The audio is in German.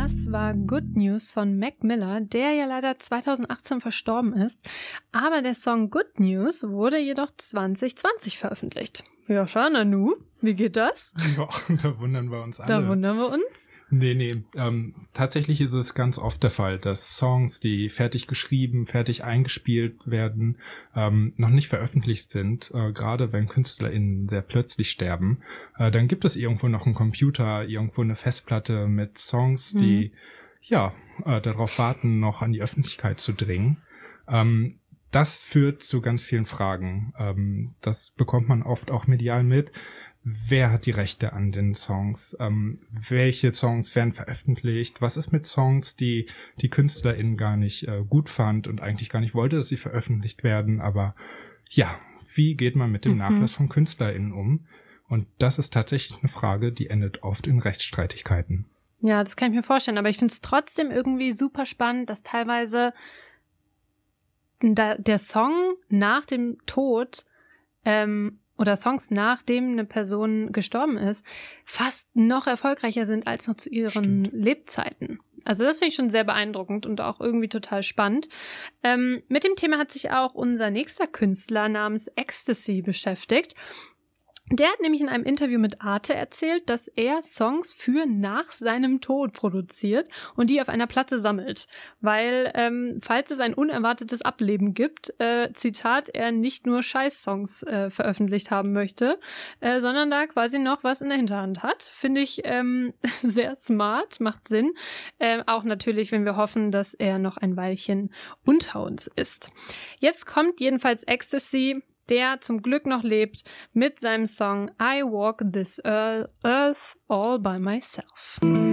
Das war Good News von Mac Miller, der ja leider 2018 verstorben ist. Aber der Song Good News wurde jedoch 2020 veröffentlicht. Ja, schau, Nanu, wie geht das? Ja, da wundern wir uns alle. Da wundern wir uns? Nee. Tatsächlich ist es ganz oft der Fall, dass Songs, die fertig geschrieben, fertig eingespielt werden, noch nicht veröffentlicht sind. Gerade wenn KünstlerInnen sehr plötzlich sterben. Dann gibt es irgendwo noch einen Computer, irgendwo eine Festplatte mit Songs, die darauf warten, noch an die Öffentlichkeit zu dringen. Das führt zu ganz vielen Fragen. Das bekommt man oft auch medial mit. Wer hat die Rechte an den Songs? Welche Songs werden veröffentlicht? Was ist mit Songs, die KünstlerInnen gar nicht gut fand und eigentlich gar nicht wollte, dass sie veröffentlicht werden? Aber ja, wie geht man mit dem Nachlass von KünstlerInnen um? Und das ist tatsächlich eine Frage, die endet oft in Rechtsstreitigkeiten. Ja, das kann ich mir vorstellen. Aber ich finde es trotzdem irgendwie super spannend, dass teilweise der Song nach dem Tod oder Songs, nachdem eine Person gestorben ist, fast noch erfolgreicher sind als noch zu ihren Lebzeiten. Also das finde ich schon sehr beeindruckend und auch irgendwie total spannend. Mit dem Thema hat sich auch unser nächster Künstler namens Ecstasy beschäftigt. Der hat nämlich in einem Interview mit Arte erzählt, dass er Songs für nach seinem Tod produziert und die auf einer Platte sammelt. Weil, falls es ein unerwartetes Ableben gibt, Zitat, er nicht nur Scheiß-Songs veröffentlicht haben möchte, sondern da quasi noch was in der Hinterhand hat. Finde ich sehr smart, macht Sinn. Auch natürlich, wenn wir hoffen, dass er noch ein Weilchen unter uns ist. Jetzt kommt jedenfalls Ecstasy, der zum Glück noch lebt, mit seinem Song I Walk This Earth All By Myself.